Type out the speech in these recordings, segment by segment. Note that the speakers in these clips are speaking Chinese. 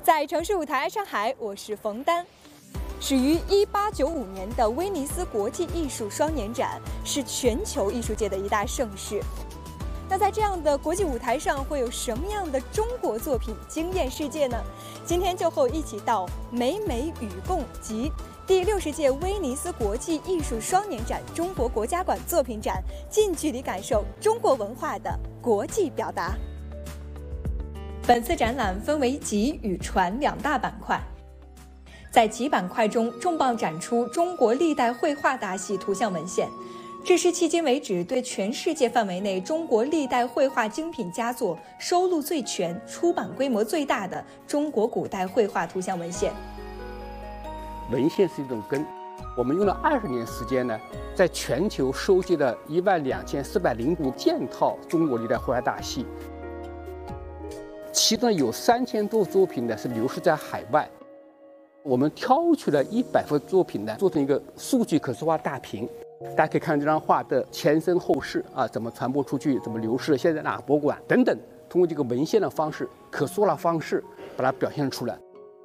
在城市舞台上海，我是冯丹。始于1895年的威尼斯国际艺术双年展是全球艺术界的一大盛事。那在这样的国际舞台上，会有什么样的中国作品惊艳世界呢？今天就和我一起到美美与共及第60届威尼斯国际艺术双年展中国国家馆作品展，近距离感受中国文化的国际表达。本次展览分为集与传两大板块。在集板块中，重磅展出中国历代绘画大系图像文献，这是迄今为止对全世界范围内中国历代绘画精品佳作收录最全、出版规模最大的中国古代绘画图像文献。 文献是一种根，我们用了20年时间呢，在全球收集了12405件套中国历代绘画大系，其中有3000多作品呢是流失在海外。我们挑取了100幅作品呢，做成一个数据可视化大屏。大家可以看这张画的前身后事啊，怎么传播出去，怎么流失，现在哪个博物馆等等，通过这个文献的方式、可视化的方式，把它表现出来。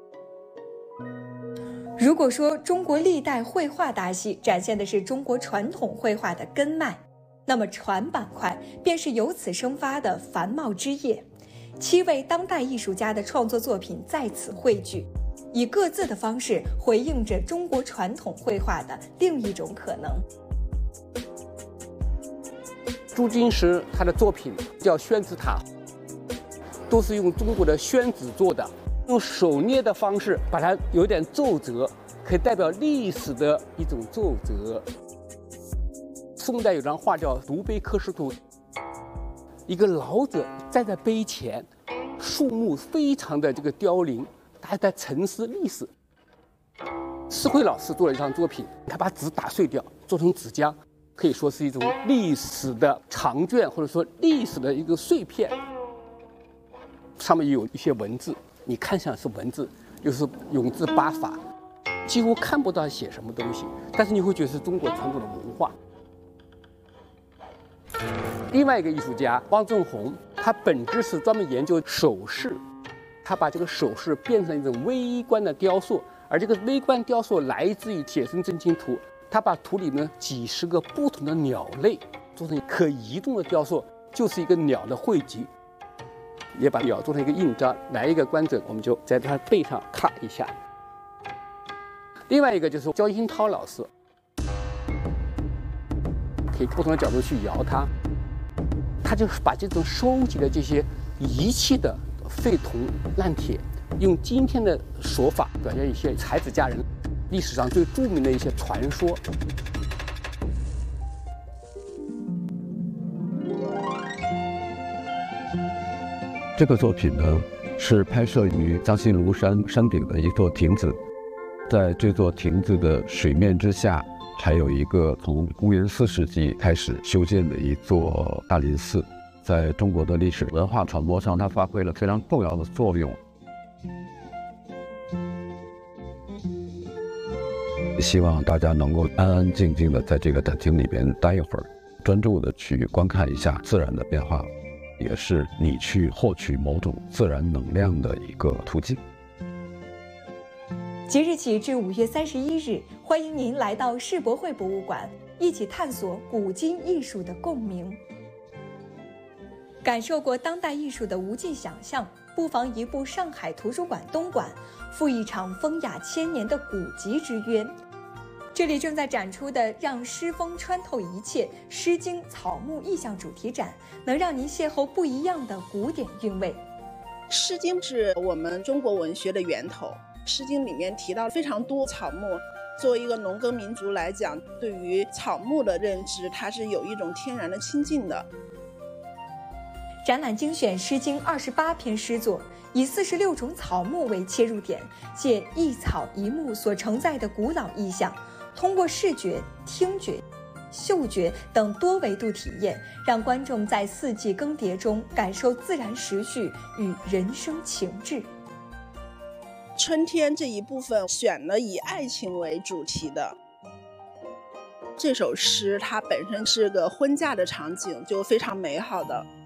如果说中国历代绘画大系展现的是中国传统绘画的根脉，那么传板块便是由此生发的繁茂枝叶。7位当代艺术家的创作作品在此汇聚，以各自的方式回应着中国传统绘画的另一种可能。 朱金石他的作品叫宣纸塔，都是用中国的宣纸做的，用手捏的方式把它有点皱褶，可以代表历史的一种皱褶。宋代有张画叫《独碑刻石图》，一个老者站在碑前，树木非常的这个凋零，他在沉思历史。施辉老师做了一张作品，他把纸打碎掉，做成纸浆，可以说是一种历史的长卷，或者说历史的一个碎片。上面有一些文字，你看上是文字，又是永字八法，几乎看不到写什么东西，但是你会觉得是中国传统的文化。另外一个艺术家汪正红，他本质是专门研究首饰，他把这个首饰变成一种微观的雕塑，而这个微观雕塑来自于铁生真经图，他把图里面几十个不同的鸟类做成可移动的雕塑，就是一个鸟的汇集，也把鸟做成一个印章，来一个观者我们就在他背上咔一下。另外一个就是焦新涛老师，可以不同的角度去摇它，他就是把这种收集的这些遗弃的废铜烂铁，用今天的手法表现一些才子佳人历史上最著名的一些传说。 这个作品呢，是拍摄于江心庐山山顶的一座亭子，在这座亭子的水面之下，还有一个从公元4世纪开始修建的一座大林寺，在中国的历史文化传播上，它发挥了非常重要的作用。希望大家能够安安静静的在这个展厅里边待一会儿，专注的去观看一下自然的变化，也是你去获取某种自然能量的一个途径。 即日起至5月31日，欢迎您来到世博会博物馆，一起探索古今艺术的共鸣。感受过当代艺术的无尽想象，不妨移步上海图书馆东馆，赴一场风雅千年的古籍之约。这里正在展出的让诗风穿透一切诗经草木意象主题展，能让您邂逅不一样的古典韵味。 诗经是我们中国文学的源头，诗经里面提到非常多草木，作为一个农耕民族来讲，对于草木的认知，它是有一种天然的亲近的。 展览精选诗经28篇诗作，以46种草木为切入点，借一草一木所承载的古老意象，通过视觉、听觉、嗅觉等多维度体验，让观众在四季更迭中感受自然时序与人生情志。 春天这一部分选了以爱情为主题的。这首诗它本身是个婚嫁的场景，就非常美好的。